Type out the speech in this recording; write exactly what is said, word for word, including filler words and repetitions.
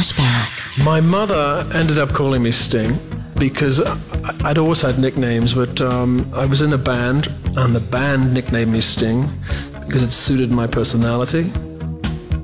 Flashback. My mother ended up calling me Sting because I'd always had nicknames, but um, I was in a band, and the band nicknamed me Sting because it suited my personality.